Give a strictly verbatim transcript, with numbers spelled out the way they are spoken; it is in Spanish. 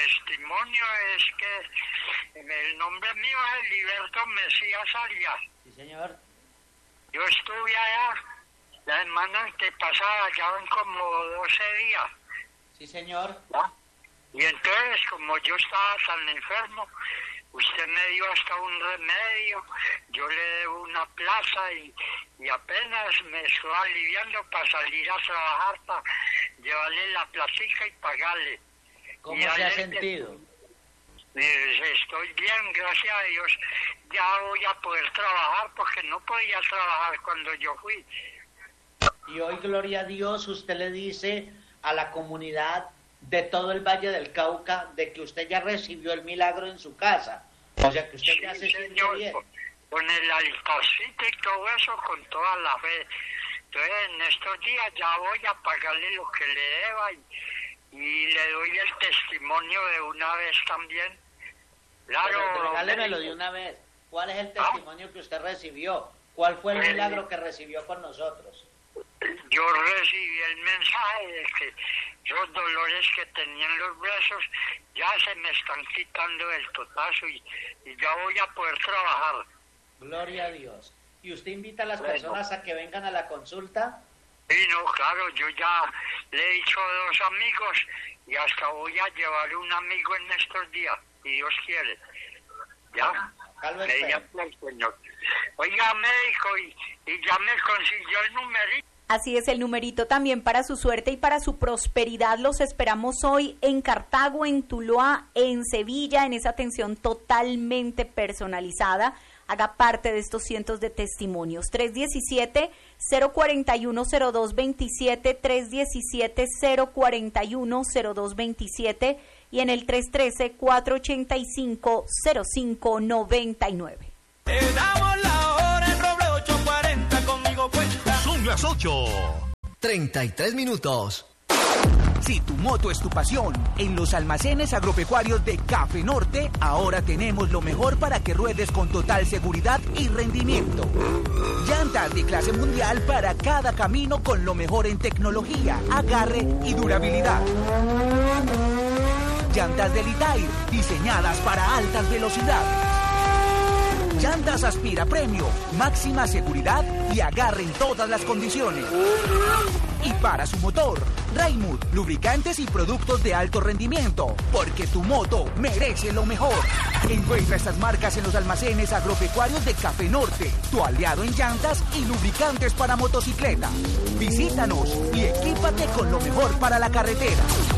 testimonio es que el nombre mío es Heriberto Mesías Arias. Sí, señor. Yo estuve allá la semana antepasada, ya van como doce días. Sí, señor. ¿Ya? Y entonces, como yo estaba tan enfermo, usted me dio hasta un remedio, yo le debo una plaza y, y apenas me estoy aliviando para salir a trabajar, para llevarle la platica y pagarle. ¿Cómo y se ha ayer, sentido? eh, estoy bien, gracias a Dios. Ya voy a poder trabajar porque no podía trabajar cuando yo fui. Y hoy, gloria a Dios, usted le dice a la comunidad de todo el Valle del Cauca de que usted ya recibió el milagro en su casa. O sea, que usted Sí, ya se siente señor, bien. con, con el altarcito y todo eso, con toda la fe. Entonces, en estos días ya voy a pagarle lo que le deba y, y le doy el testimonio de una vez también. Claro. Pero regálemelo de una vez. ¿Cuál es el testimonio ¿Ah? que usted recibió? ¿Cuál fue el Eh, milagro que recibió con nosotros? Yo recibí el mensaje de que los dolores que tenían los brazos ya se me están quitando del totazo y, y ya voy a poder trabajar. Gloria a Dios. ¿Y usted invita a las Bueno. personas a que vengan a la consulta? Sí, no, claro, yo ya le he dicho a dos amigos y hasta voy a llevar un amigo en estos días, si Dios quiere. ¿Ya? Acá lo Que espero. ya fue el señor. Oiga, médico, y, y ya me consiguió el numerito. Así es, el numerito también para su suerte y para su prosperidad. Los esperamos hoy en Cartago, en Tuluá, en Sevilla, en esa atención totalmente personalizada. Haga parte de estos cientos de testimonios. tres diecisiete, cero cuarenta y uno, cero dos veintisiete, tres diecisiete, cero cuarenta y uno, cero dos veintisiete y en el tres trece, cuatro ochenta y cinco, cero cinco noventa y nueve. Te damos la hora en Roble ocho cuarenta, conmigo cuenta. Son las ocho. treinta y tres minutos. Si tu moto es tu pasión, en los almacenes agropecuarios de Café Norte, ahora tenemos lo mejor para que ruedes con total seguridad y rendimiento. Llantas de clase mundial para cada camino con lo mejor en tecnología, agarre y durabilidad. Llantas de Litair, diseñadas para altas velocidades. Llantas Aspira Premio, máxima seguridad y agarre en todas las condiciones. Y para su motor, Raimund, lubricantes y productos de alto rendimiento, porque tu moto merece lo mejor. Encuentra estas marcas en los almacenes agropecuarios de Café Norte, tu aliado en llantas y lubricantes para motocicleta. Visítanos y equípate con lo mejor para la carretera.